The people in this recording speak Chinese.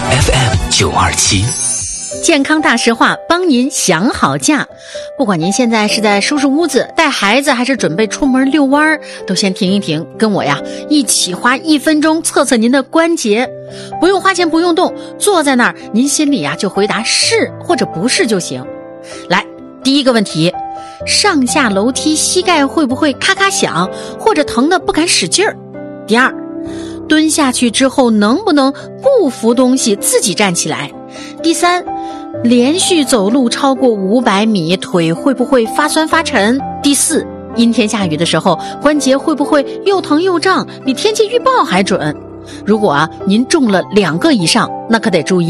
FM927。 健康大实话，帮您想好假。不管您现在是在收拾屋子、带孩子，还是准备出门遛弯，都先停一停，跟我呀一起花1分钟测测您的关节。不用花钱，不用动，坐在那儿，您心里呀就回答是或者不是就行。来，第一个问题，上下楼梯膝盖会不会咔咔响，或者疼得不敢使劲儿？第二，蹲下去之后能不能不扶东西自己站起来？第三，连续走路超过500米，腿会不会发酸发沉？第四，阴天下雨的时候，关节会不会又疼又胀，比天气预报还准？如果您中了2个以上，那可得注意